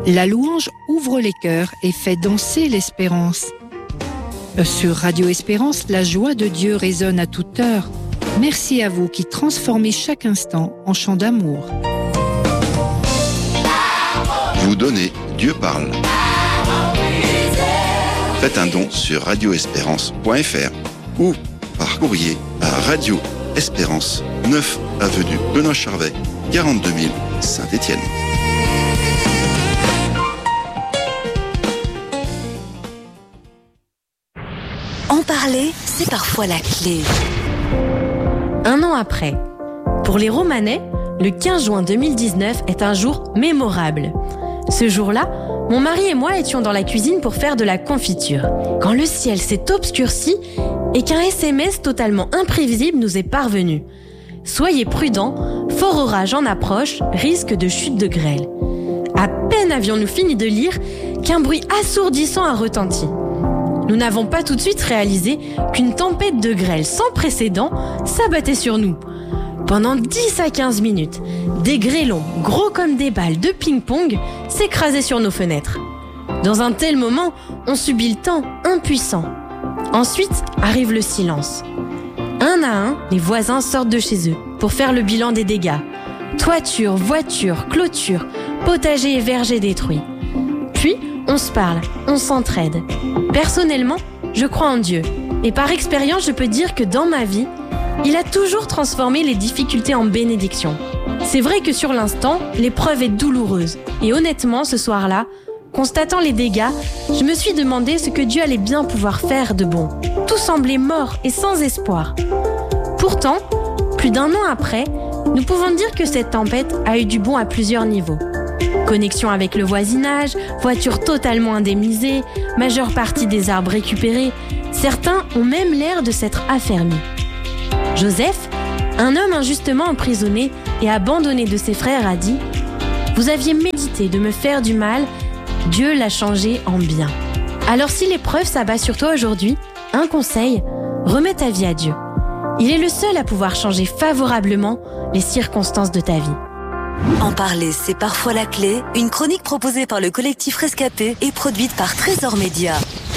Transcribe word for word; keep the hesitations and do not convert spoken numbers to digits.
La louange ouvre les cœurs et fait danser l'espérance. Sur Radio Espérance, la joie de Dieu résonne à toute heure. Merci à vous qui transformez chaque instant en chant d'amour. Vous donnez, Dieu parle. Faites un don sur radio espérance point f r ou par courrier à Radio Espérance, neuf avenue Benoît Charvet, quarante-deux mille, Saint-Étienne. En parler, c'est parfois la clé. Un an après, pour les Romanais, le quinze juin deux mille dix-neuf est un jour mémorable. Ce jour-là, mon mari et moi étions dans la cuisine pour faire de la confiture, quand le ciel s'est obscurci et qu'un S M S totalement imprévisible nous est parvenu. Soyez prudents, fort orage en approche, risque de chute de grêle. À peine avions-nous fini de lire qu'un bruit assourdissant a retenti. Nous n'avons pas tout de suite réalisé qu'une tempête de grêle sans précédent s'abattait sur nous. Pendant dix à quinze minutes, des grêlons, gros comme des balles de ping-pong, s'écrasaient sur nos fenêtres. Dans un tel moment, on subit le temps, impuissant. Ensuite arrive le silence. Un à un, les voisins sortent de chez eux pour faire le bilan des dégâts. Toiture, voiture, clôture, potager et verger détruits. Puis, on se parle, on s'entraide. Personnellement, je crois en Dieu. Et par expérience, je peux dire que dans ma vie, il a toujours transformé les difficultés en bénédictions. C'est vrai que sur l'instant, l'épreuve est douloureuse. Et honnêtement, ce soir-là, constatant les dégâts, je me suis demandé ce que Dieu allait bien pouvoir faire de bon. Tout semblait mort et sans espoir. Pourtant, plus d'un an après, nous pouvons dire que cette tempête a eu du bon à plusieurs niveaux. Connexion avec le voisinage, voitures totalement indemnisées, majeure partie des arbres récupérés. Certains ont même l'air de s'être affermis. Joseph, un homme injustement emprisonné et abandonné de ses frères, a dit « Vous aviez médité de me faire du mal, Dieu l'a changé en bien. » Alors si l'épreuve s'abat sur toi aujourd'hui, un conseil, remets ta vie à Dieu. Il est le seul à pouvoir changer favorablement les circonstances de ta vie. En parler, c'est parfois la clé. Une chronique proposée par le collectif Rescapé et produite par Trésor Média.